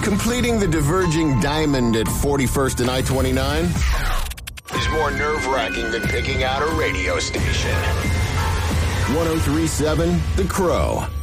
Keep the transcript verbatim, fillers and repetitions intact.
Completing the diverging diamond at forty-first and I twenty-nine is more nerve-wracking than picking out a radio station. one oh three point seven The Crow.